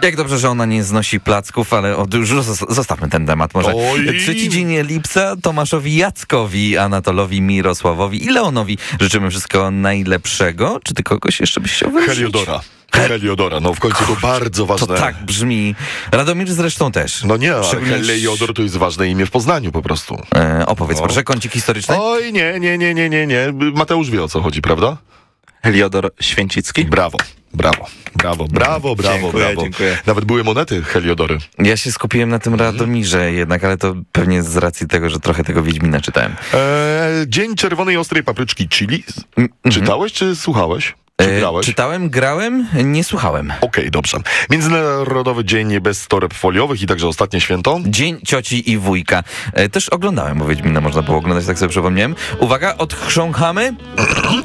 Jak dobrze, że ona nie znosi placków, ale już zostawmy ten temat może. Oj. 3 dzień lipca Tomaszowi Jackowi, Anatolowi, Mirosławowi i Leonowi życzymy wszystkiego najlepszego. Czy ty kogoś jeszcze byś chciał wyróżnić? Heliodora, no w końcu to bardzo ważne. To tak brzmi. Radomir zresztą też. No nie, ale Szczególnie- Heliodor to jest ważne imię w Poznaniu po prostu. Opowiedz proszę, kącik historyczny. Oj, nie. Mateusz wie, o co chodzi, prawda? Heliodor Święcicki. Brawo. Dziękuję. Nawet były monety Heliodory. Ja się skupiłem na tym Radomirze jednak, ale to pewnie z racji tego, że trochę tego Wiedźmina czytałem. Dzień czerwonej ostrej papryczki chili. Czytałeś czy słuchałeś? Czy grałeś? Czytałem, grałem, nie słuchałem. Okej, dobrze. Międzynarodowy Dzień bez toreb foliowych i także ostatnie święto. Dzień cioci i wujka. Też oglądałem, bo Wiedźmina można było oglądać, tak sobie przypomniałem. Uwaga, odchrząkamy.